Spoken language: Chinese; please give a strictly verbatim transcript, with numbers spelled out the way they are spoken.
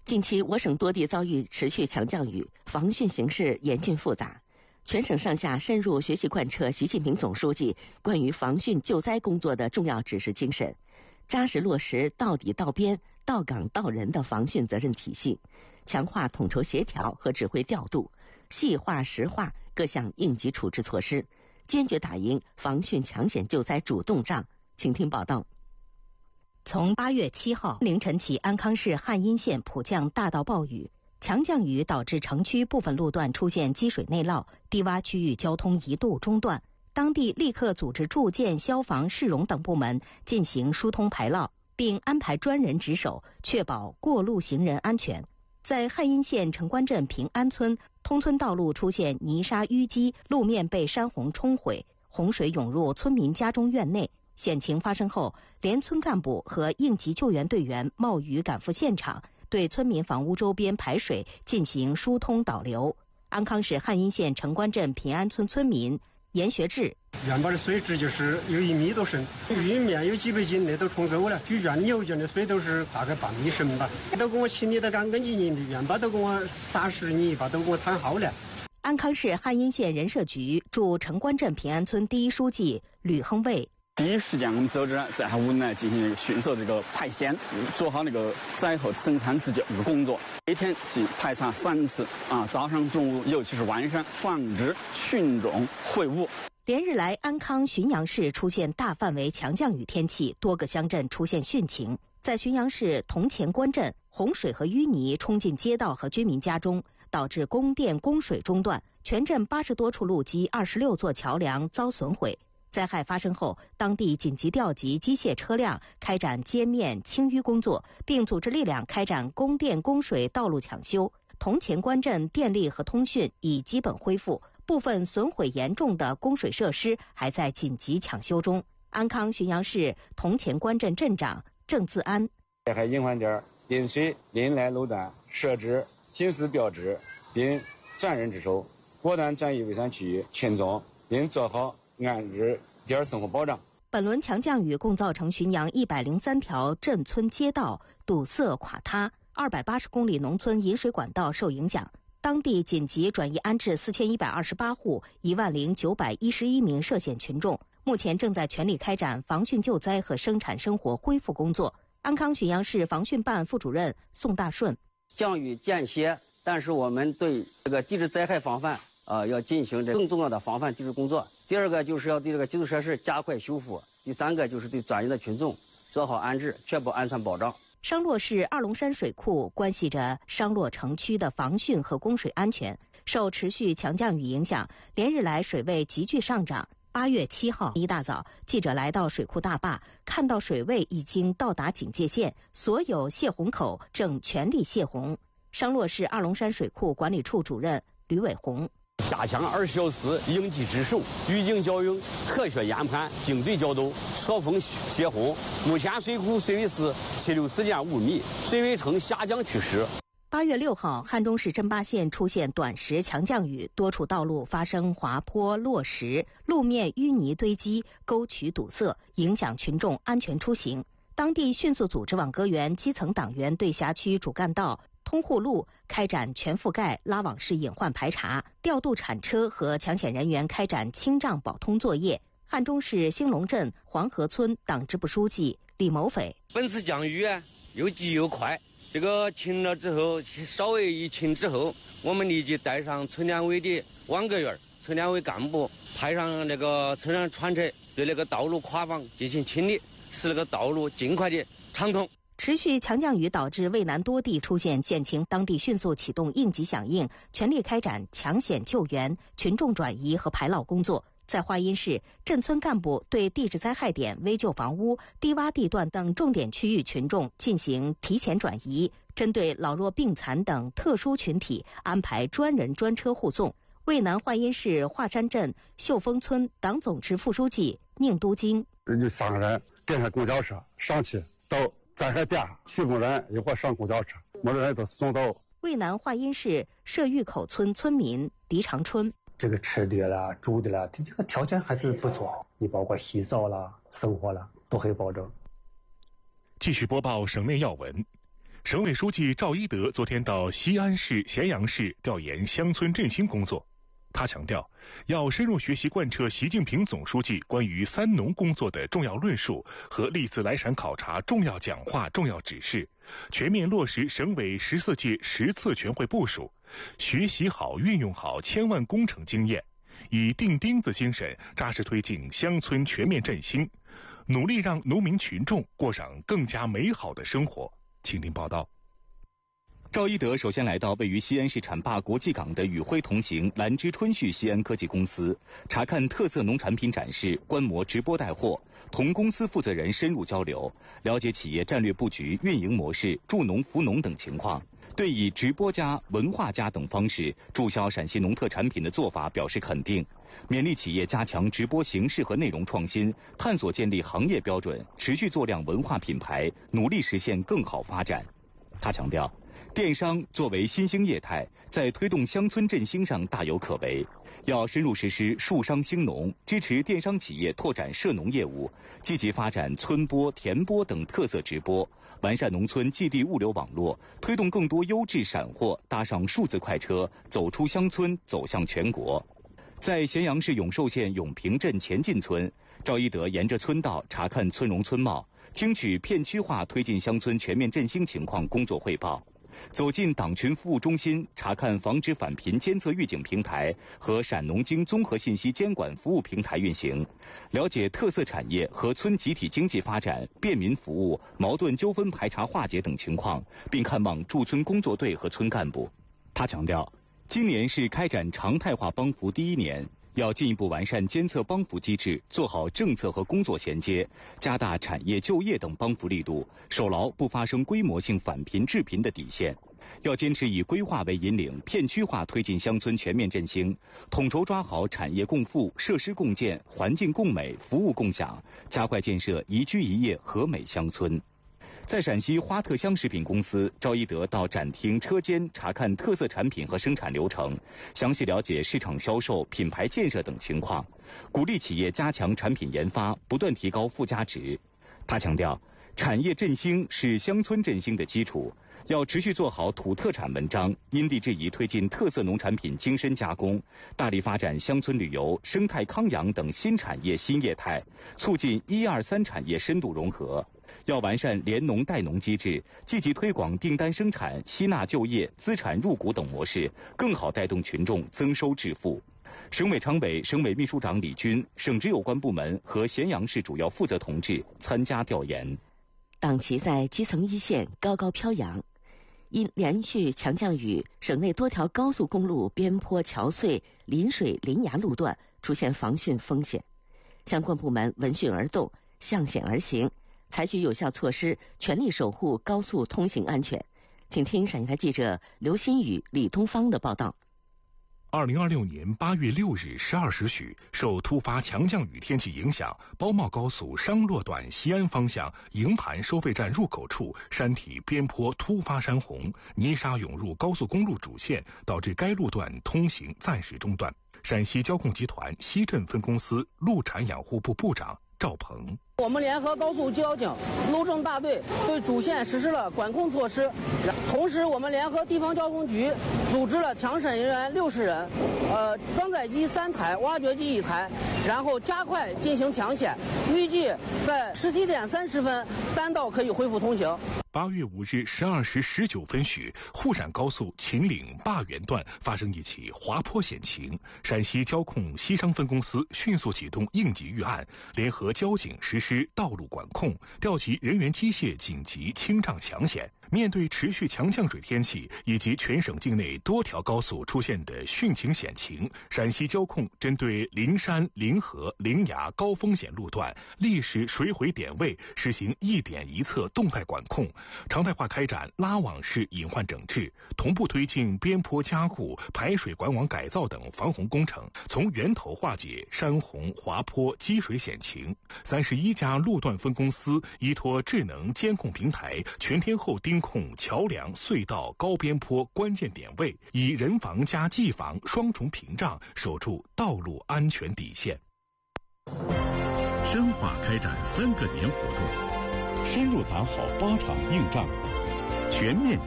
近期，我省多地遭遇持续强降雨，防汛形势严峻复杂。全省上下深入学习贯彻习近平总书记关于防汛救灾工作的重要指示精神，扎实落实到底到边、到岗到人的防汛责任体系，强化统筹协调和指挥调度，细化实化各项应急处置措施，坚决打赢防汛抢险救灾主动仗。请听报道。 从八月七号凌晨起，安康市汉阴县普降大到暴雨，强降雨导致城区部分路段出现积水内涝，低洼区域交通一度中断。当地立刻组织住建、消防、市容等部门进行疏通排涝，并安排专人值守，确保过路行人安全。在汉阴县城关镇平安村，通村道路出现泥沙淤积，路面被山洪冲毁，洪水涌入村民家中院内。险情发生后，连村干部和应急救援队员冒雨赶赴现场，对村民房屋周边排水进行疏通导流。安康市汉阴县城关镇平安村村民严学志： 原本的水质就是有一米多深，玉面有几百斤，那都冲走了。猪圈、牛圈的水都是大概半米深吧，都给我清理得干干净净的，原把都给我撒实泥巴，都给我铲好了。 安康市汉阴县人社局驻城关镇平安村第一书记吕亨卫： 第一时间我们组织灾害屋呢进行迅速这个排险，做好那个灾后生产自救这个工作。一天只排查三次啊，早上、中午，尤其是晚上，防止群众会晤。 连日来，安康浔阳市出现大范围强降雨天气，多个乡镇出现汛情。在浔阳市铜钱关镇，洪水和淤泥冲进街道和居民家中，导致供电供水中断，全镇八十多处路基、二十六座桥梁遭损毁。灾害发生后，当地紧急调集机械车辆开展街面清淤工作，并组织力量开展供电供水道路抢修。铜钱关镇电力和通讯已基本恢复，部分损毁严重的供水设施还在紧急抢修中。安康浔阳市铜钱关镇镇长郑自安： 灾害隐患点临水临来路段设置警示标志，并专人值守，果断转移危险区域群众，并做好安置点生活保障。 本轮强降雨共造成浔阳一百零三条镇村街道堵塞垮塌，二百八十公里农村引水管道受影响。当地紧急转移安置四千一百二十八户，一万零九百一十一名涉险群众。目前正在全力开展防汛救灾和生产生活恢复工作。安康浔阳市防汛办副主任宋大顺： 降雨间歇，但是我们对这个地质灾害防范呃，要进行这更重要的防范地质工作。第二个就是要对这个基础设施加快修复。第三个就是对专业的群众做好安置，确保安全保障。 商洛市二龙山水库关系着商洛城区的防汛和供水安全。受持续强降雨影响，连日来水位急剧上涨。八月七号一大早，记者来到水库大坝，看到水位已经到达警戒线，所有泄洪口正全力泄洪。商洛市二龙山水库管理处主任吕伟红： 加强二十小时应急值守、预警调用、科学研判、精准调度、错峰泄洪。目前水库水位是七六四点五米，水位呈下降趋势。 八月六号，汉中市镇巴县出现短时强降雨，多处道路发生滑坡落石，路面淤泥堆积，沟渠堵塞，影响群众安全出行。当地迅速组织网格员、基层党员对辖区主干道、通户路开展全覆盖拉网式隐患排查，调度铲车和抢险人员开展清障保通作业。汉中市兴隆镇黄河村党支部书记李某斐： 本次降雨啊，又急又快。这个晴了之后，稍微一晴之后，我们立即带上村联委的网格员、村联委干部，派上那个车辆铲车，对那个道路垮方进行清理，使那个道路尽快的畅通。 持续强降雨导致渭南多地出现险情，当地迅速启动应急响应，全力开展抢险救援、群众转移和排涝工作。在华阴市，镇村干部对地质灾害点、危旧房屋、低洼地段等重点区域群众进行提前转移，针对老弱病残等特殊群体安排专人专车护送。渭南华阴市华山镇秀峰村党总支副书记宁都金： 有三个人跟上公交车上去到灾害点，其中人一会儿上公交车，没人都送到。 渭南华阴市社峪口村村民狄长春： 这个吃的啦、住的啦，这个条件还是不错。你包括洗澡啦、生活啦，都可以保证。 继续播报省内要闻。 省委书记赵一德昨天到西安市咸阳市调研乡村振兴工作。他强调，要深入学习贯彻习近平总书记关于三农工作的重要论述和历次来陕考察重要讲话、重要指示，全面落实省委十四届十次全会部署，学习好、运用好千万工程经验，以钉钉子精神扎实推进乡村全面振兴，努力让农民群众过上更加美好的生活。请听报道。 赵一德首先来到位于西安市浐灞国际港的与辉同行兰芝春旭西安科技公司，查看特色农产品展示，观摩直播带货，同公司负责人深入交流，了解企业战略布局、运营模式、助农扶农等情况，对以直播加、文化加等方式注销陕西农特产品的做法表示肯定，勉励企业加强直播形式和内容创新，探索建立行业标准，持续做亮文化品牌，努力实现更好发展。他强调，电商作为新兴业态，在推动乡村振兴上大有可为，要深入实施树商兴农，支持电商企业拓展涉农业务，积极发展村播、田播等特色直播，完善农村寄递物流网络，推动更多优质闪货搭上数字快车，走出乡村，走向全国。在咸阳市永寿县永平镇前进村，赵一德沿着村道查看村容村貌，听取片区化推进乡村全面振兴情况工作汇报，走进党群服务中心，查看防止返贫监测预警平台和陕农经综合信息监管服务平台运行，了解特色产业和村集体经济发展、便民服务、矛盾纠纷排查化解等情况，并看望驻村工作队和村干部。他强调，今年是开展常态化帮扶第一年，要进一步完善监测帮扶机制，做好政策和工作衔接，加大产业就业等帮扶力度，守牢不发生规模性返贫致贫的底线。要坚持以规划为引领，片区化推进乡村全面振兴，统筹抓好产业共富、设施共建、环境共美、服务共享，加快建设宜居宜业和美乡村。在陕西花特香食品公司，赵一德到展厅车间查看特色产品和生产流程，详细了解市场销售、品牌建设等情况，鼓励企业加强产品研发，不断提高附加值。他强调，产业振兴是乡村振兴的基础，要持续做好土特产文章，因地制宜推进特色农产品精深加工，大力发展乡村旅游、生态康养等新产业新业态，促进一二三产业深度融合。要完善联农带农机制，积极推广订单生产、吸纳就业、资产入股等模式，更好带动群众增收致富。省委常委、省委秘书长李军、省直有关部门和咸阳市主要负责同志参加调研。 党旗在基层一线高高飘扬。因连续强降雨，省内多条高速公路边坡桥隧、临水临崖路段出现防汛风险，相关部门闻讯而动，向险而行，采取有效措施，全力守护高速通行安全。请听陕西台记者刘新宇、李东方的报道。 二零二六年八月六日十二时许，受突发强降雨天气影响，包茂高速商洛段西安方向营盘收费站入口处山体边坡突发山洪，泥沙涌入高速公路主线，导致该路段通行暂时中断。陕西交控集团西镇分公司路产养护部部长赵鹏。 我们联合高速交警、路政大队对主线实施了管控措施，同时我们联合地方交通局组织了抢审人员六十人，呃，装载机三台，挖掘机一台，然后加快进行抢险，预计在十七点三十分单道可以恢复通行。 八月五日十二时十九分许，沪陕高速秦岭灞源段发生一起滑坡险情，陕西交控西商分公司迅速启动应急预案，联合交警实施道路管控，调集人员机械紧急清障抢险。面对持续强降水天气以及全省境内多条高速出现的汛情险情，陕西交控针对灵山、临河、临崖高风险路段，历时水毁点位，实行一点一侧动态管控，常态化开展拉网式隐患整治，同步推进边坡加固、排水管网改造等防洪工程，从源头化解山洪、滑坡、积水险情。三十一家路段分公司依托智能监控平台，全天候盯控桥梁、隧道、高边坡关键点位，以人防加技防双重屏障，守住道路安全底线。 深化开展三个点活动，深入打好八场硬仗， 全面